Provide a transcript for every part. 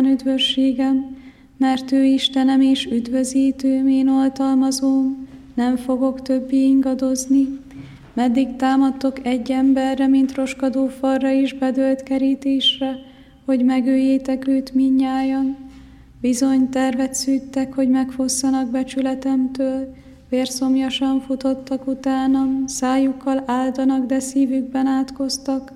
üdvösségem, mert ő Istenem és üdvözítőm, én oltalmazóm, nem fogok többé ingadozni. Meddig támadtok egy emberre, mint roskadó falra is bedőlt kerítésre, hogy megöljétek őt mindnyájan? Bizony tervet szűttek, hogy megfosszanak becsületemtől, vérszomjasan futottak utánam, szájukkal áldanak, de szívükben átkoztak.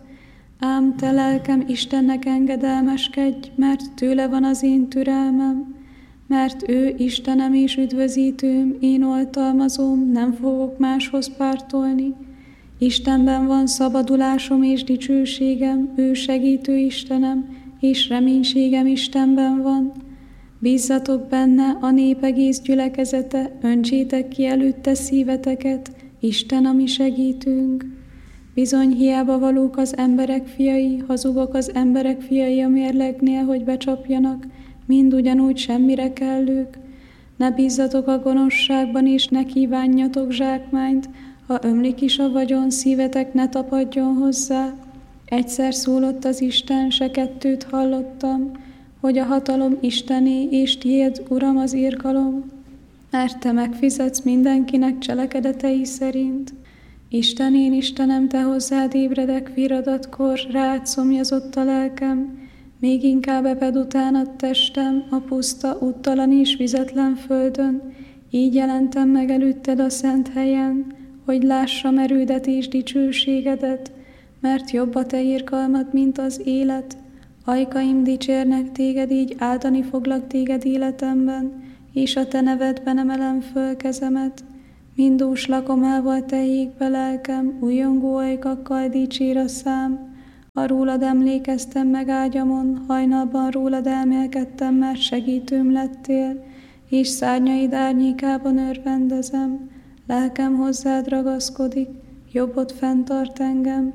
Ám te lelkem, Istennek engedelmeskedj, mert tőle van az én türelmem, mert ő Istenem és üdvözítőm, én oltalmazóm, nem fogok máshoz pártolni. Istenben van szabadulásom és dicsőségem, ő segítő Istenem, és reménységem Istenben van. Bízzatok benne, a nép egész gyülekezete, öntsétek ki előtte szíveteket, Isten a mi segítőnk. Bizony hiába valók az emberek fiai, hazugok az emberek fiai a mérlegnél, hogy becsapjanak, mind ugyanúgy semmire kellők. Ne bízzatok a gonoszságban, és ne kívánjatok zsákmányt, ha ömlik is a vagyon, szívetek ne tapadjon hozzá. Egyszer szólott az Isten, se kettőt hallottam, hogy a hatalom Istené, és tiéd, Uram, az irgalom, mert te megfizetsz mindenkinek cselekedetei szerint. Isten, én Istenem, te hozzád ébredek viradatkor, rád szomjazott a lelkem, még inkább ebed utánad testem, a puszta, úttalan és vizetlen földön, így jelentem meg előtted a szent helyen, hogy lássam erődet és dicsőségedet, mert jobb a te irgalmad, mint az élet. Ajkaim dicsérnek téged, így áldani foglak téged életemben, és a te nevedben emelem föl kezemet. Mindús lakomával te égbe lelkem, újongó ajkakkal dicsér a szám. Ha rólad emlékeztem meg ágyamon, hajnalban rólad elmélkedtem, mert segítőm lettél, és szárnyaid árnyékában örvendezem. Lelkem hozzád ragaszkodik, jobbot fenntart engem.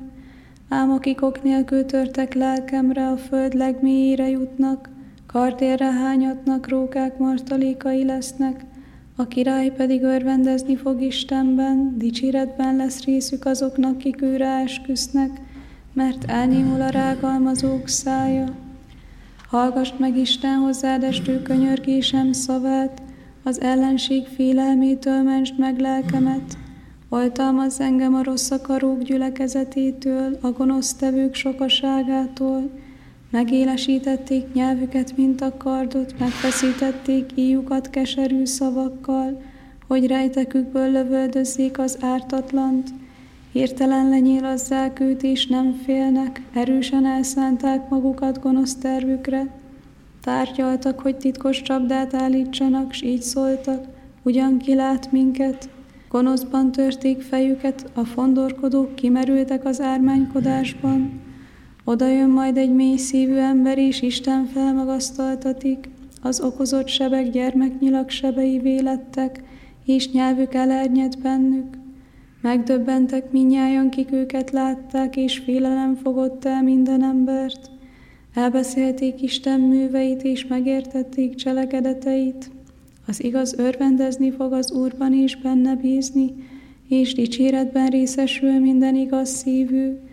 Ám akik ok nélkül törtek lelkemre, a föld legmélyére jutnak, kardérre hányatnak, rókák martalékai lesznek, a király pedig örvendezni fog Istenben, dicséretben lesz részük azoknak, kik őre esküsznek, mert elnémul a rágalmazók szája. Hallgassd meg Isten hozzád estő könyörgésem szavát, az ellenség félelmétől mentsd meg lelkemet. Oltalmazz engem a rossz akarók gyülekezetétől, a gonosztevők sokaságától. Megélesítették nyelvüket, mint a kardot, megfeszítették íjukat keserű szavakkal, hogy rejtekükből lövöldözzék az ártatlant. Hirtelen lenyílazzák őt, és nem félnek, erősen elszánták magukat gonosz tervükre. Tárgyaltak, hogy titkos csapdát állítsanak, s így szóltak, ugyan ki lát minket. Gonoszban törték fejüket, a fondorkodók kimerültek az ármánykodásban. Oda jön majd egy mély szívű ember, és Isten felmagasztaltatik. Az okozott sebek gyermeknyilak sebeivé lettek, és nyelvük elernyed bennük. Megdöbbentek mindnyájan, kik őket látták, és félelem fogott el minden embert. Elbeszélték Isten műveit, és megértették cselekedeteit. Az igaz örvendezni fog az Úrban, és benne bízni, és dicséretben részesül minden igaz szívű,